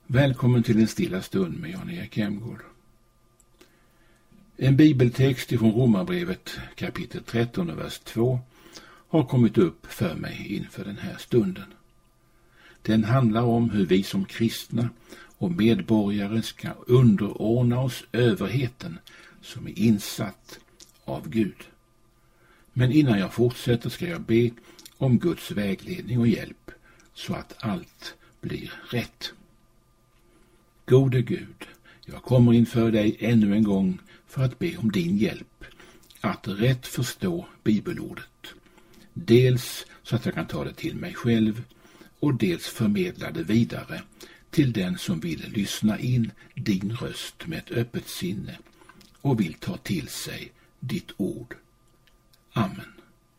Välkommen till en stilla stund med Jan-Erik Hemgård. En bibeltext från Romarbrevet kapitel 13 vers 2 har kommit upp för mig inför den här stunden. Den handlar om hur vi som kristna och medborgare ska underordna oss överheten som är insatt av Gud. Men innan jag fortsätter ska jag be om Guds vägledning och hjälp så att allt blir rätt. Gode Gud, jag kommer inför dig ännu en gång för att be om din hjälp att rätt förstå bibelordet. Dels så att jag kan ta det till mig själv och dels förmedla det vidare till den som vill lyssna in din röst med ett öppet sinne och vill ta till sig ditt ord. Amen.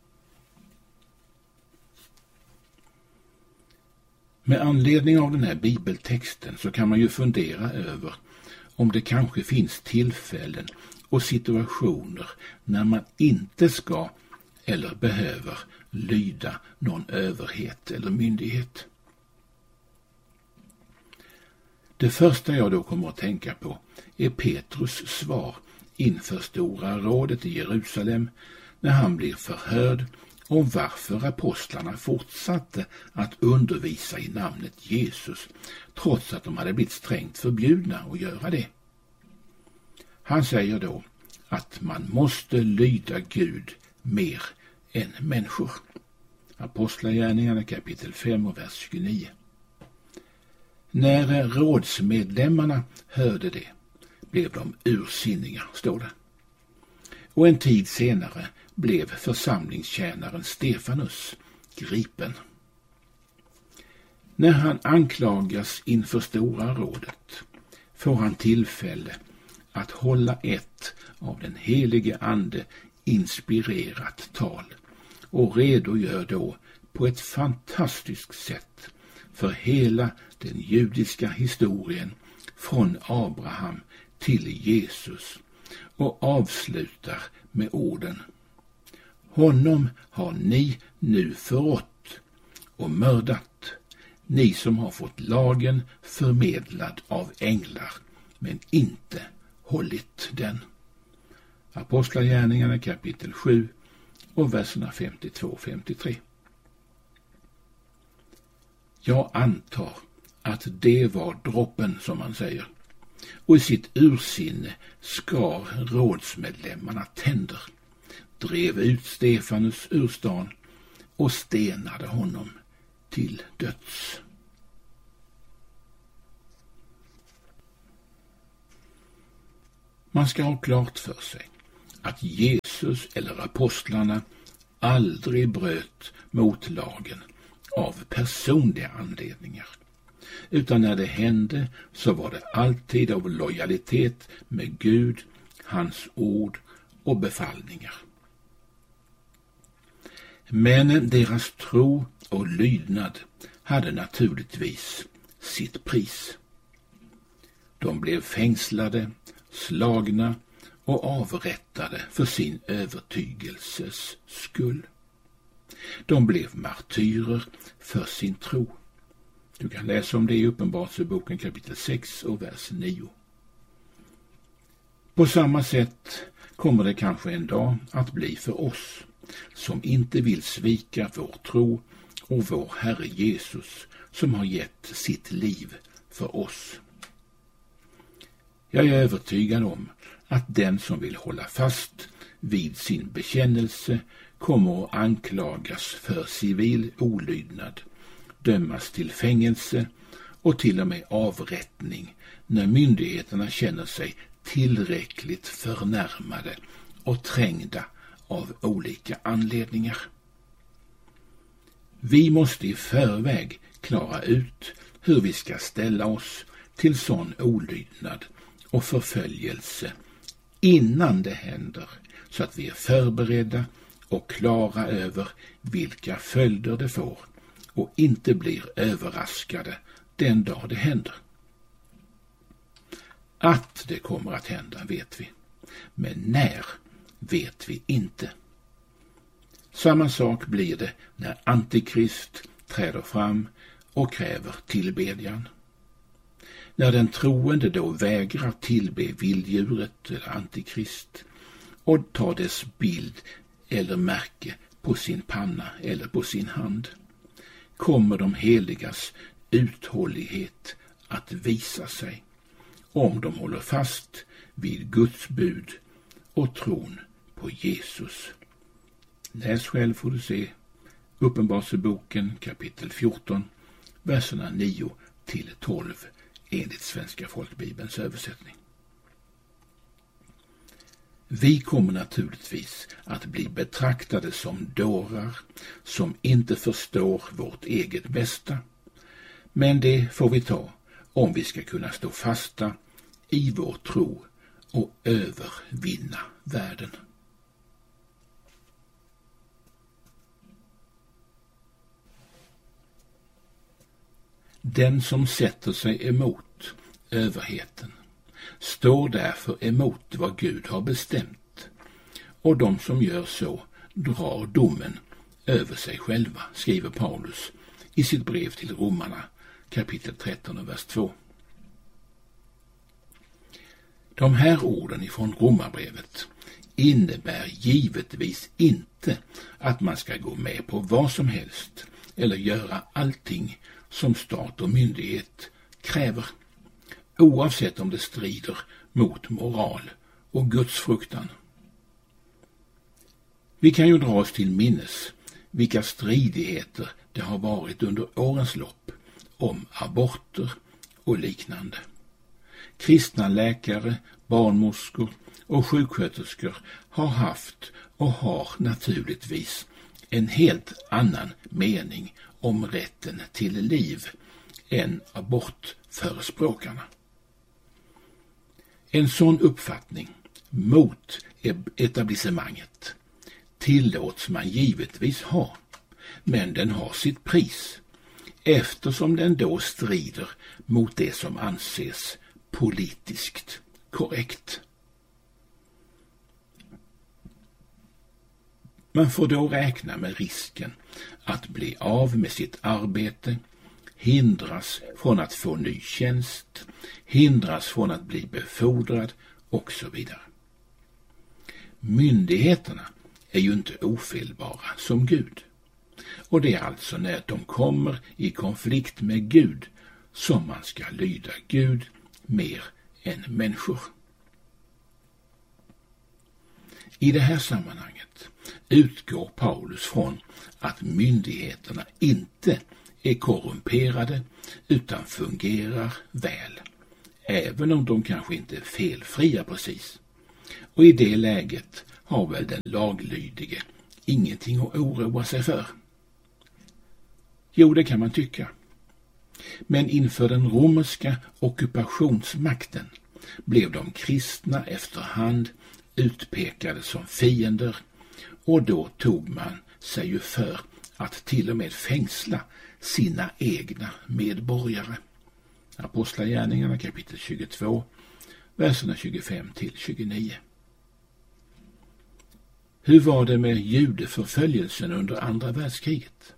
Med anledning av den här bibeltexten så kan man ju fundera över om det kanske finns tillfällen och situationer när man inte ska eller behöver lyda någon överhet eller myndighet. Det första jag då kommer att tänka på är Petrus svar inför Stora rådet i Jerusalem när han blir förhörd om varför apostlarna fortsatte att undervisa i namnet Jesus trots att de hade blivit strängt förbjudna att göra det. Han säger då att man måste lyda Gud mer än människor. Apostlagärningarna kapitel 5 och vers 29. När rådsmedlemmarna hörde det blev de ursinniga, står det. Och en tid senare blev församlingstjänaren Stefanus gripen. När han anklagas inför Stora rådet får han tillfälle att hålla ett av den helige ande inspirerat tal och redogör då på ett fantastiskt sätt för hela den judiska historien från Abraham till Jesus och avslutar med orden: Honom har ni nu förrått och mördat, ni som har fått lagen förmedlad av änglar men inte hållit den. Apostlagärningarna kapitel 7 och verserna 52-53. Jag antar att det var droppen, som man säger, och i sitt ursinne skar rådsmedlemmarna tänder, drev ut Stefanus ur stan och stenade honom till döds. Man ska ha klart för sig att Jesus eller apostlarna aldrig bröt mot lagen av personliga anledningar, utan när det hände så var det alltid av lojalitet med Gud, hans ord och befallningar. Men deras tro och lydnad hade naturligtvis sitt pris. De blev fängslade, slagna och avrättade för sin övertygelses skull. De blev martyrer för sin tro. Du kan läsa om det i Uppenbarelseboken kapitel 6 och vers 9. På samma sätt kommer det kanske en dag att bli för oss som inte vill svika vår tro och vår Herre Jesus som har gett sitt liv för oss. Jag är övertygad om att den som vill hålla fast vid sin bekännelse kommer att anklagas för civil olydnad, dömas till fängelse och till och med avrättning när myndigheterna känner sig tillräckligt förnärmade och trängda av olika anledningar. Vi måste i förväg klara ut hur vi ska ställa oss till sån olydnad och förföljelse innan det händer, så att vi är förberedda och klara över vilka följder det får och inte blir överraskade den dag det händer. Att det kommer att hända vet vi, men när vet vi inte. Samma sak blir det när Antikrist träder fram och kräver tillbedjan. När den troende då vägrar tillbe vilddjuret eller antikrist och tar dess bild eller märke på sin panna eller på sin hand, kommer de heligas uthållighet att visa sig, om de håller fast vid Guds bud och tron på Jesus. Läs själv får du se Uppenbarelseboken kapitel 14, verserna 9 till 12 enligt Svenska folkbibelns översättning. Vi kommer naturligtvis att bli betraktade som dårar som inte förstår vårt eget bästa, men det får vi ta om vi ska kunna stå fasta i vår tro och övervinna världen. Den som sätter sig emot överheten står därför emot vad Gud har bestämt, och de som gör så drar domen över sig själva, skriver Paulus i sitt brev till romarna kapitel 13 och vers 2. De här orden ifrån romarbrevet innebär givetvis inte att man ska gå med på vad som helst eller göra allting som stat och myndighet kräver, oavsett om det strider mot moral och Guds fruktan. Vi kan ju dra oss till minnes vilka stridigheter det har varit under årens lopp om aborter och liknande. Kristna läkare, barnmorskor och sjuksköterskor har haft och har naturligtvis en helt annan mening om rätten till liv än abortförespråkarna. En sån uppfattning mot etablissemanget tillåts man givetvis ha, men den har sitt pris, eftersom den då strider mot det som anses politiskt korrekt. Man får då räkna med risken att bli av med sitt arbete, hindras från att få ny tjänst, hindras från att bli befordrad och så vidare. Myndigheterna är ju inte ofelbara som Gud, och det är alltså när de kommer i konflikt med Gud som man ska lyda Gud mer än människor. I det här sammanhanget utgår Paulus från att myndigheterna inte är korrumperade utan fungerar väl, även om de kanske inte är felfria precis. Och i det läget har väl den laglydige ingenting att oroa sig för. Jo, det kan man tycka. Men inför den romerska ockupationsmakten blev de kristna efterhand utpekade som fiender, och då tog man sig ju för att till och med fängsla sina egna medborgare. Apostlagärningarna kapitel 22, verserna 25 till 29. Hur var det med judeförföljelsen under andra världskriget?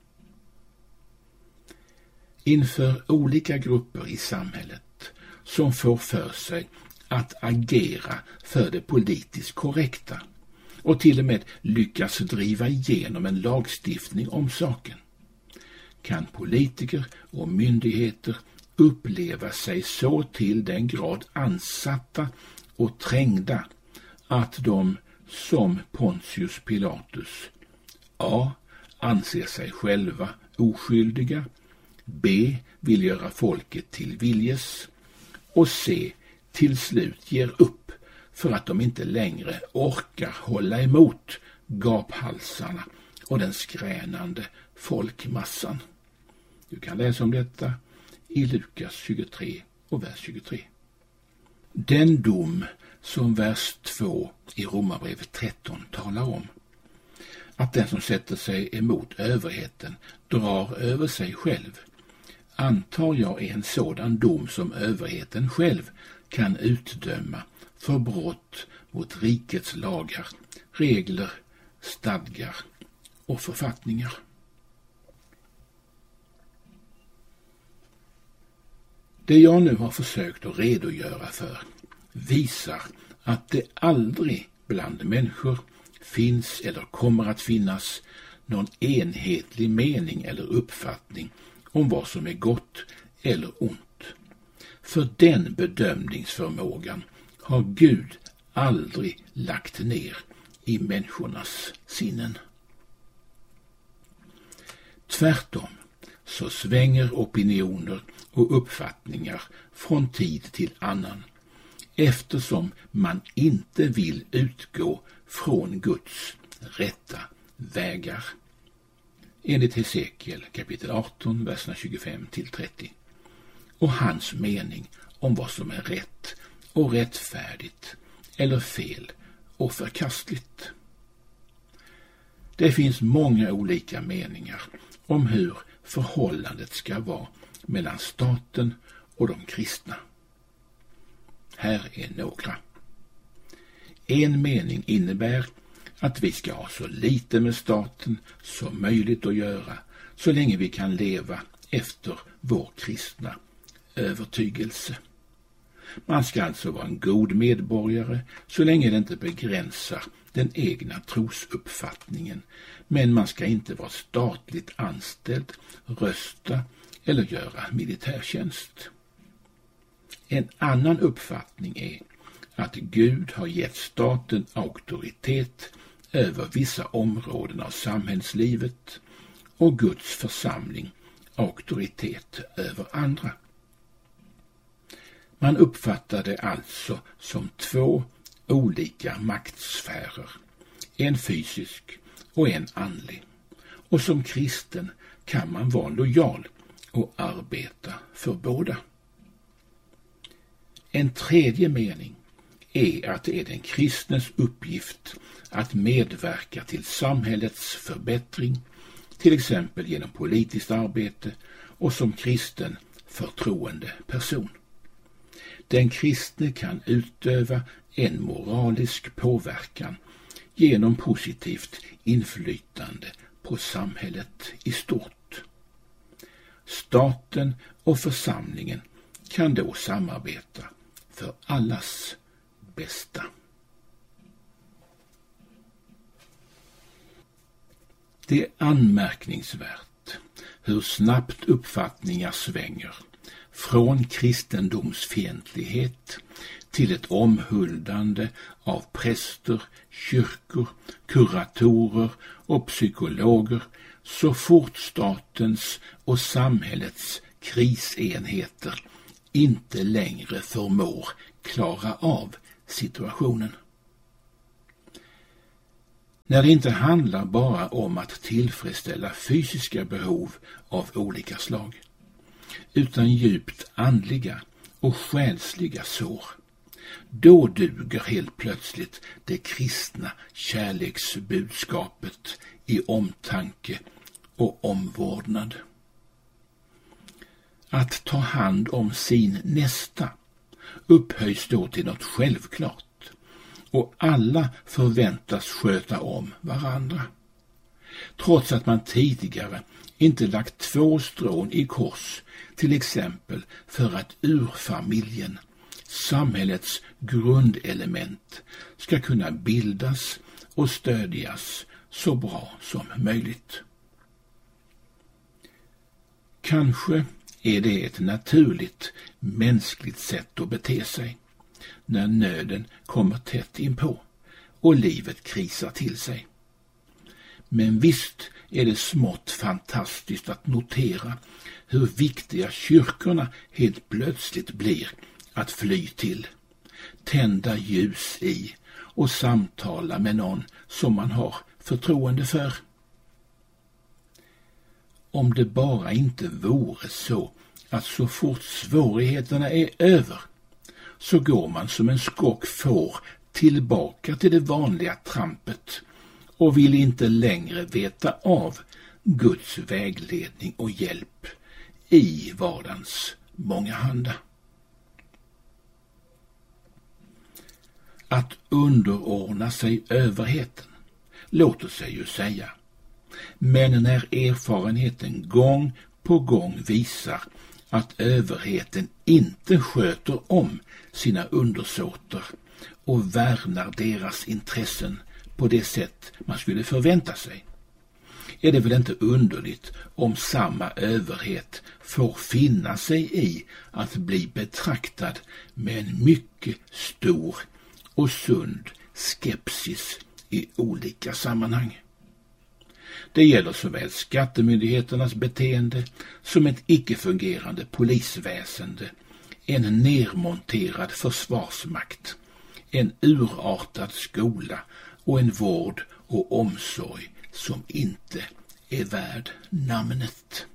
Inför olika grupper i samhället som får för sig att agera för det politiskt korrekta och till och med lyckas driva igenom en lagstiftning om saken, kan politiker och myndigheter uppleva sig så till den grad ansatta och trängda att de som Pontius Pilatus A. anser sig själva oskyldiga, B. vill göra folket till viljes och C. till slut ger upp för att de inte längre orkar hålla emot gaphalsarna och den skränande folkmassan. Du kan läsa om detta i Lukas 23 och vers 23. Den dom som vers 2 i Romarbrevet 13 talar om, att den som sätter sig emot överheten drar över sig själv, antar jag är en sådan dom som överheten själv kan utdöma för brott mot rikets lagar, regler, stadgar och författningar. Det jag nu har försökt att redogöra för visar att det aldrig bland människor finns eller kommer att finnas någon enhetlig mening eller uppfattning om vad som är gott eller ont. För den bedömningsförmågan har Gud aldrig lagt ner i människornas sinnen. Tvärtom så svänger opinioner och uppfattningar från tid till annan, eftersom man inte vill utgå från Guds rätta vägar. Enligt Hesekiel kapitel 18, verserna 25-30. Och hans mening om vad som är rätt och rättfärdigt eller fel och förkastligt. Det finns många olika meningar om hur förhållandet ska vara mellan staten och de kristna. Här är några. En mening innebär att vi ska ha så lite med staten som möjligt att göra så länge vi kan leva efter vår kristna övertygelse. Man ska alltså vara en god medborgare så länge det inte begränsar den egna trosuppfattningen, men man ska inte vara statligt anställd, rösta eller göra militärtjänst. En annan uppfattning är att Gud har gett staten auktoritet över vissa områden av samhällslivet och Guds församling auktoritet över andra. Man uppfattar det alltså som två olika maktsfärer, en fysisk och en andlig. Och som kristen kan man vara lojal och arbeta för båda. En tredje mening är att det är den kristnes uppgift att medverka till samhällets förbättring, till exempel genom politiskt arbete och som kristen förtroende person. Den kristne kan utöva en moralisk påverkan genom positivt inflytande på samhället i stort. Staten och församlingen kan då samarbeta för allas bästa. Det är anmärkningsvärt hur snabbt uppfattningar svänger från kristendomsfientlighet till ett omhuldande av präster, kyrkor, kuratorer och psykologer så fort statens och samhällets krisenheter inte längre förmår klara av situationen. När det inte handlar bara om att tillfredsställa fysiska behov av olika slag, utan djupt andliga och själsliga sår, då duger helt plötsligt det kristna kärleksbudskapet i omtanke och omvårdnad. Att ta hand om sin nästa upphöjs då till något självklart och alla förväntas sköta om varandra. Trots att man tidigare inte lagt två strån i kors, till exempel för att urfamiljen, samhällets grundelement, ska kunna bildas och stödjas så bra som möjligt. Kanske är det ett naturligt mänskligt sätt att bete sig när nöden kommer tätt inpå och livet krisar till sig. Men visst är det smått fantastiskt att notera hur viktiga kyrkorna helt plötsligt blir att fly till, tända ljus i och samtala med någon som man har förtroende för. Om det bara inte vore så att så fort svårigheterna är över så går man som en skock får tillbaka till det vanliga trampet och vill inte längre veta av Guds vägledning och hjälp i vardagens mångahanda. Att underordna sig överheten låter sig ju säga, men när erfarenheten gång på gång visar att överheten inte sköter om sina undersåter och värnar deras intressen på det sätt man skulle förvänta sig, är det väl inte underligt om samma överhet får finna sig i att bli betraktad med en mycket stor och sund skepsis i olika sammanhang. Det gäller såväl skattemyndigheternas beteende som ett icke-fungerande polisväsende, en nermonterad försvarsmakt, en urartad skola och en vård och omsorg som inte är värd namnet.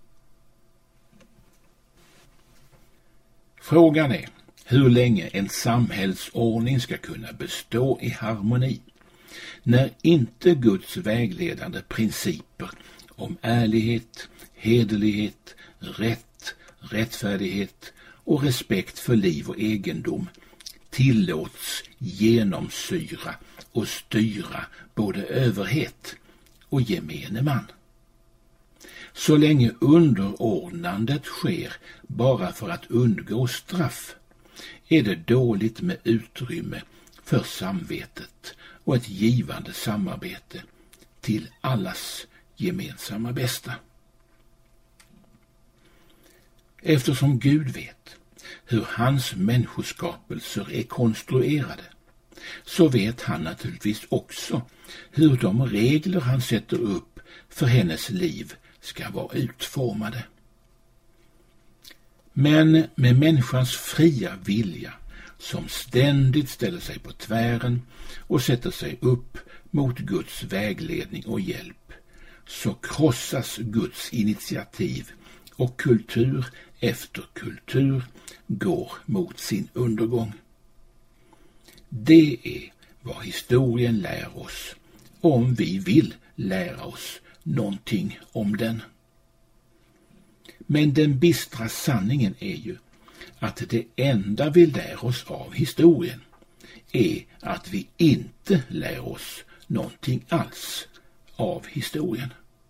Frågan är hur länge en samhällsordning ska kunna bestå i harmoni när inte Guds vägledande principer om ärlighet, hederlighet, rätt, rättfärdighet och respekt för liv och egendom tillåts genomsyra och styra både överhet och gemene man. Så länge underordnandet sker bara för att undgå straff är det dåligt med utrymme för samvetet och ett givande samarbete till allas gemensamma bästa. Eftersom Gud vet hur hans människoskapelser är konstruerade, så vet han naturligtvis också hur de regler han sätter upp för hennes liv ska vara utformade. Men med människans fria vilja som ständigt ställer sig på tvären och sätter sig upp mot Guds vägledning och hjälp, så krossas Guds initiativ och kultur efter kultur går mot sin undergång. Det är vad historien lär oss, om vi vill lära oss någonting om den. Men den bistra sanningen är ju att det enda vi lär oss av historien är att vi inte lär oss någonting alls av historien.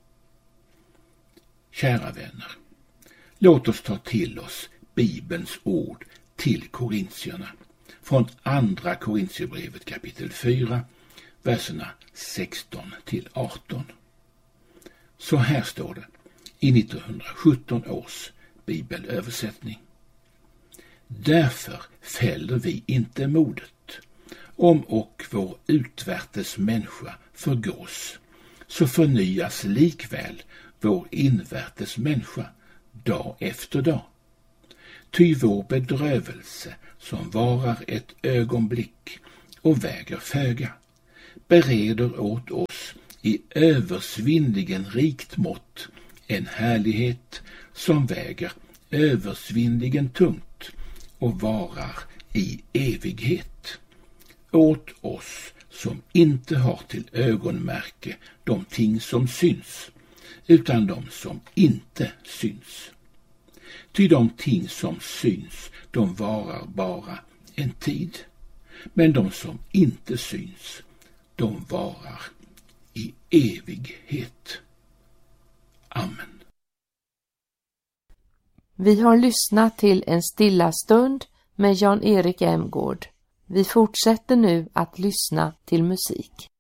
Kära vänner, låt oss ta till oss Bibelns ord till korintierna från andra Korintierbrevet kapitel 4, verserna 16 till 18. Så här står det i 1917 års bibelöversättning. Därför fäller vi inte modet, om och vår utvärtes människa förgås, så förnyas likväl vår invärtes människa dag efter dag. Ty vår bedrövelse som varar ett ögonblick och väger föga, bereder åt oss i översvinnligen rikt mått en härlighet som väger översvinnligen tungt och varar i evighet. Åt oss som inte har till ögonmärke de ting som syns, utan de som inte syns. Ty de ting som syns, de varar bara en tid, men de som inte syns, de varar i evighet. Amen. Vi har lyssnat till en stilla stund med Jan-Erik Emgård. Vi fortsätter nu att lyssna till musik.